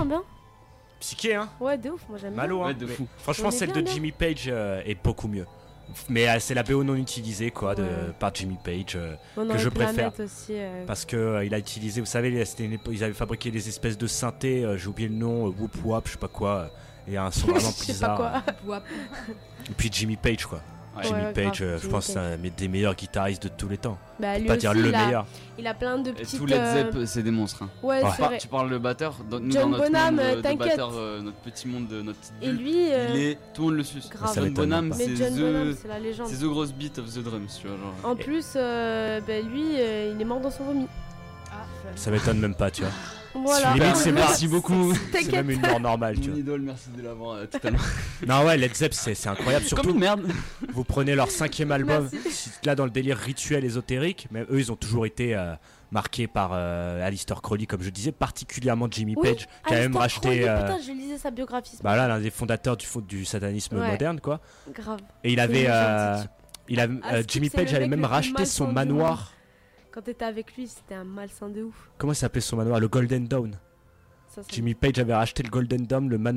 bien, bien. Psyché, hein. Ouais, de ouf, moi j'aime bien. Malo, hein. Ouais, de fou. Franchement, On est celle bien, de bien. Jimmy Page est beaucoup mieux. Mais c'est la BO non utilisée, quoi, Ouais. par Jimmy Page. On que aurait je pu la préfère. mettre aussi. Parce que il a utilisé, vous savez, c'était une époque, ils avaient fabriqué des espèces de synthés, j'ai oublié le nom, Whoop Wap, je sais pas quoi, et un son vraiment Je sais pas bizarre. quoi. Wap. Et puis Jimmy Page, quoi. Ouais. Jimmy Ouais, Page, grave, je Jimmy pense que c'est Page. un des meilleurs guitaristes de tous les temps. Bah, Pour lui pas aussi, dire le il a, meilleur. il a plein de Et petites. tout Led Zepp, c'est des monstres. Hein. Ouais, Ouais. c'est vrai. Tu parles le batteur, nous John dans notre Bonham, monde de t'inquiète. batteur, notre petit monde de notre petite Et bulle, lui, il est, tout le monde le suce. grave. Ça John m'étonne Bonham, pas. mais c'est John Bonham, the, c'est la légende. c'est the gross beat of the drums, tu vois genre. En plus, lui, il est mort dans son vomi. Ah, fun. Ça m'étonne même pas, tu vois. Voilà. Limite, c'est Merci beaucoup. C'est T'inquiète. même une mort normale, tu Mon vois. idole, merci de l'avoir totalement. Non, ouais, Led Zepp, c'est incroyable. Comme Surtout, une merde. vous prenez leur 5e album, Merci. là dans le délire rituel ésotérique, mais eux, ils ont toujours été marqués par Aleister Crowley, comme je disais, particulièrement Jimmy Oui, Page, qui a même racheté. Putain, je lisais sa biographie. Bah là, l'un des fondateurs du satanisme Ouais. moderne, quoi. Grave. Et il avait, C'est un gentil Skip, Jimmy c'est Page le avait mec même le plus racheté son malsain du manoir. Quand t'étais avec lui, c'était un malsain de ouf. Comment il s'appelait son manoir? Le Golden Dawn. Ça, ça Jimmy Page avait racheté le Golden Dawn, le manoir